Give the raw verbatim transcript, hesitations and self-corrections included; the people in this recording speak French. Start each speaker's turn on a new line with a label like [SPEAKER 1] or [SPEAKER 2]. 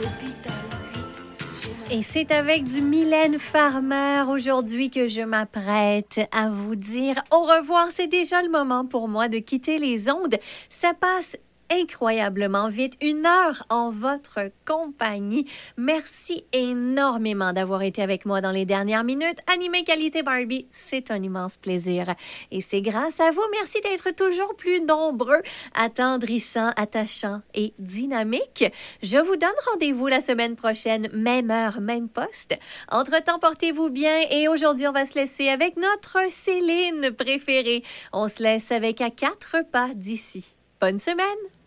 [SPEAKER 1] Et c'est avec du Mylène Farmer aujourd'hui que je m'apprête à vous dire au revoir. C'est déjà le moment pour moi de quitter les ondes. Ça passe incroyablement vite, une heure en votre compagnie. Merci énormément d'avoir été avec moi dans les dernières minutes. Animé Qualité Barbie, c'est un immense plaisir. Et c'est grâce à vous. Merci d'être toujours plus nombreux, attendrissants, attachants et dynamiques. Je vous donne rendez-vous la semaine prochaine, même heure, même poste. Entre-temps, portez-vous bien et aujourd'hui, on va se laisser avec notre Céline préférée. On se laisse avec À quatre pas d'ici. Bonne semaine!